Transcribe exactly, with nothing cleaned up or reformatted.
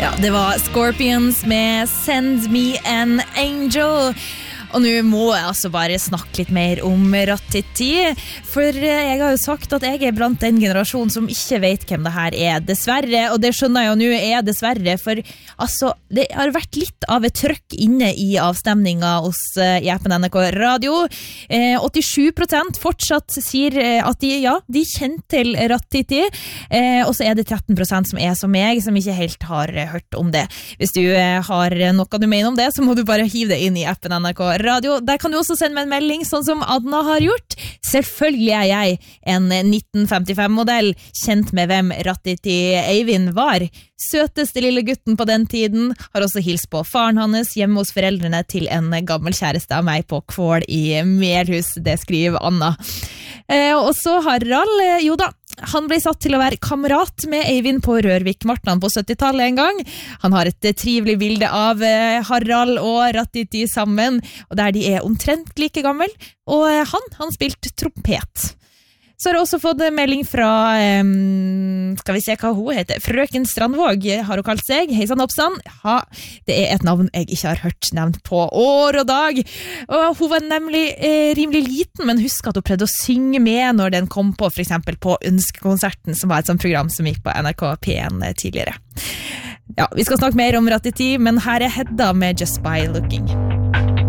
Ja, det var Scorpions med Send Me an Angel. Og nå må jeg altså bare snakke litt mer om Ratiti, for jeg har jo sagt at jeg er blant den generasjonen som ikke vet hvem det her er, dessverre, og det skjønner jeg jo nå er dessverre, for altså, det har vært litt av et trøkk inne i avstemningen hos uh, I appen N R K Radio. Eh, åttisju prosent fortsatt sier at de, ja, de kjenner til Ratiti, eh, og så er det tretten prosent som er som meg, som ikke helt har uh, hørt om det. Hvis du uh, har noe du mener om det, så må du bare hive det inn I appen N R K Radio. Der kan du også sende meg en melding, sånn som Adna har gjort. Selvfølgelig er jeg en nitten femtifem-modell, kjent med hvem Ratiti Eivind var. Søteste lille gutten på den tiden, har også hils på faren hans hjemme hos foreldrene til en gammel kjæreste av meg på Kvål I Melhus, det skriver Anna. Eh, og så Harald, eh, jo da, han ble satt til å være kamerat med Eivind på Rørvik-Martnan på syttitallet en gang. Han har et trivelig bilde av eh, Harald og Ratiti sammen, og der de er omtrent like gammel, og eh, han, han spilte trompet. Så har jeg også fått melding fra, um, skal vi se hva hun heter, Frøken Strandvåg har hun kalt seg, hei sann oppsann. Ja, det er et navn jeg ikke har hørt nevnt på år og dag. Og hun var nemlig eh, rimelig liten, men husk at hun prøvde å synge med når den kom på, for eksempel på Ønskekonserten, som var et sånt program som gikk på N R K P en tidligere. Ja, vi skal snakke mer om Ratiti, men her er Hedda med Just By Looking.